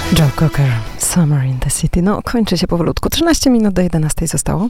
Joe Cocker, Summer in the City. No, kończy się powolutku. 13 minut do 11 zostało.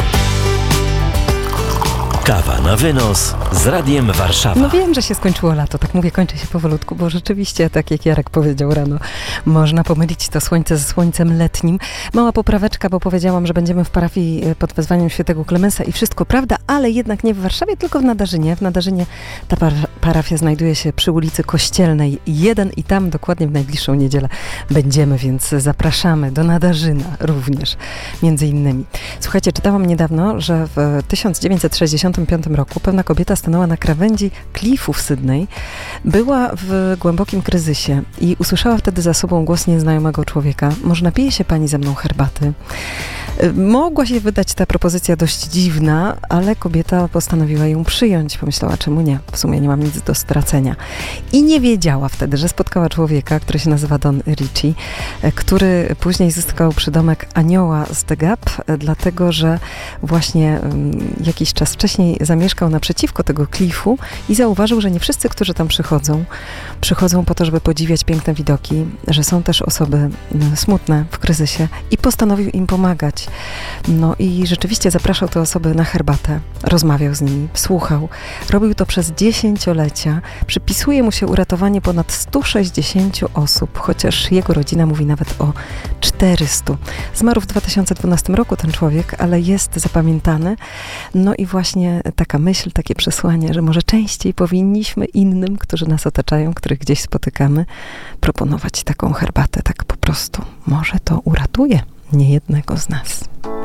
Kawa na wynos z Radiem Warszawa. No wiem, że się skończyło lato. Tak mówię, kończy się powolutku, bo rzeczywiście, tak jak Jarek powiedział rano, można pomylić to słońce ze słońcem letnim. Mała popraweczka, bo powiedziałam, że będziemy w parafii pod wezwaniem świętego Klemensa i wszystko prawda, ale jednak nie w Warszawie, tylko w Nadarzynie. W Nadarzynie ta parafia znajduje się przy ulicy Kościelnej 1 i tam dokładnie w najbliższą niedzielę będziemy, więc zapraszamy do Nadarzyna również, między innymi. Słuchajcie, czytałam niedawno, że w 1965 roku pewna kobieta stanęła na krawędzi klifu w Sydney. Była w głębokim kryzysie i usłyszała wtedy za sobą głos nieznajomego człowieka. Może napije się pani ze mną herbaty? Mogła się wydać ta propozycja dość dziwna, ale kobieta postanowiła ją przyjąć. Pomyślała, czemu nie? W sumie nie mam nic do stracenia. I nie wiedziała wtedy, że spotkała człowieka, który się nazywa Don Ritchie, który później zyskał przydomek anioła z The Gap, dlatego, że właśnie jakiś czas wcześniej zamieszkał naprzeciwko tego klifu i zauważył, że nie wszyscy, którzy tam przychodzą po to, żeby podziwiać piękne widoki, że są też osoby smutne w kryzysie i postanowił im pomagać. No i rzeczywiście zapraszał te osoby na herbatę, rozmawiał z nimi, słuchał. Robił to przez dziesięciolecia. Przypisuje mu się uratowanie ponad 160 osób, chociaż jego rodzina mówi nawet o 400. Zmarł w 2012 roku ten człowiek, ale jest zapamiętany. No i właśnie taka myśl, takie przesłanie, że może częściej powinniśmy innym, którzy nas otaczają, których gdzieś spotykamy, proponować taką herbatę, tak po prostu. Może to uratuje niejednego z nas.